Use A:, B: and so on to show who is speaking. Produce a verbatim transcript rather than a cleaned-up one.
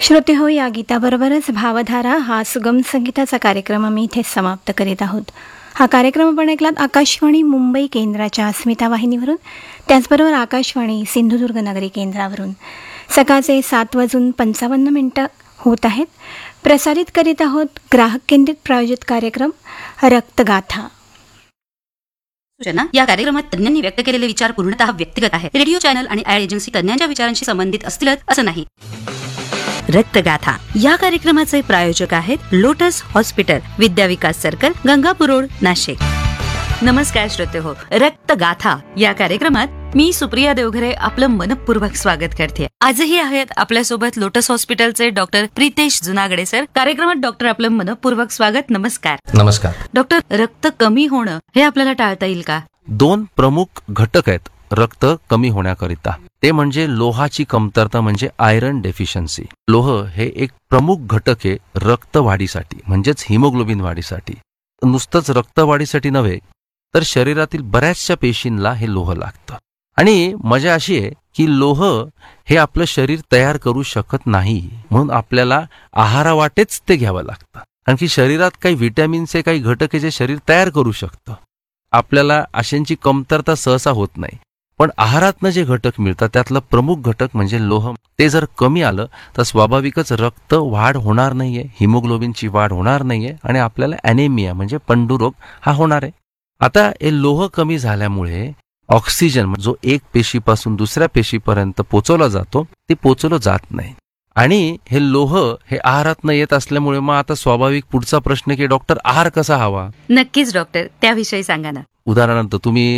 A: श्रोते हो, या गीताबरोबरच भावधारा हा सुगम संगीताचा कार्यक्रम आम्ही इथे समाप्त करीत आहोत. हा कार्यक्रम आपण ऐकलात आकाशवाणी मुंबई केंद्राच्या अस्मिता वाहिनीवरून, त्याचबरोबर आकाशवाणी सिंधुदुर्ग नगरी केंद्रावरून. सकाळचे सात वाजून पंचावन्न मिनटं होत आहेत. प्रसारित करीत आहोत ग्राहक केंद्रित प्रायोजित कार्यक्रम रक्तगाथा.
B: सूचना: या कार्यक्रमात तज्ञांनी व्यक्त केलेले विचार पूर्णतः व्यक्तिगत आहेत. रेडिओ चॅनल आणि ॲड एजन्सी तज्ञांच्या विचारांशी संबंधित असतीलच असं नाही. रक्तगाथा या कार्यक्रमाचे प्रायोजक आहेत लोटस हॉस्पिटल, विद्या विकास सर्कल, गंगापूर रोड, नाशिक. नमस्कार श्रोते हो, रक्तगाथा या कार्यक्रमात मी सुप्रिया देवघरे आपलं मनपूर्वक स्वागत करते. आजही आहेत आपल्यासोबत लोटस हॉस्पिटलचे डॉक्टर प्रितेश जुनागडे सर. कार्यक्रमात डॉक्टर आपलं मनपूर्वक स्वागत. नमस्कार.
C: नमस्कार
B: डॉक्टर. रक्त कमी होणं हे आपल्याला टाळता येईल का?
C: दोन प्रमुख घटक आहेत रक्त कमी होण्याकरिता. ते म्हणजे लोहाची कमतरता, म्हणजे आयरन डेफिशियन्सी. लोह हे एक प्रमुख घटक आहे रक्त वाढीसाठी, म्हणजेच हिमोग्लोबिन वाढीसाठी. नुसतंच रक्त वाढीसाठी नव्हे तर शरीरातील बऱ्याचशा पेशींना हे लोह लागतं. आणि मजा अशी आहे की लोह हे आपलं शरीर तयार करू शकत नाही, म्हणून आपल्याला आहारावाटेच ते घ्यावं लागतं. कारण की शरीरात काही व्हिटॅमिनचे काही घटक आहे जे शरीर तयार करू शकतं. आपल्याला अशांची कमतरता सहसा होत नाही, पण आहारातनं जे घटक मिळतात त्यातलं प्रमुख घटक म्हणजे लोह. ते जर कमी आलं तर स्वाभाविकच रक्त वाढ होणार नाहीये, हिमोग्लोबिनची वाढ होणार नाहीये आणि आपल्याला ॲनेमिया म्हणजे पंडुरोग हा होणार आहे. आता हे लोह कमी झाल्यामुळे ऑक्सिजन जो एक पेशीपासून दुसऱ्या पेशीपर्यंत पोचवला जातो ते पोचवलं जात नाही. आणि हे लोह हे आहारातनं येत असल्यामुळे मग आता स्वाभाविक पुढचा प्रश्न की डॉक्टर आहार कसा हवा?
B: नक्कीच डॉक्टर, त्याविषयी सांगा ना.
C: उदाहरणार्थ तुम्ही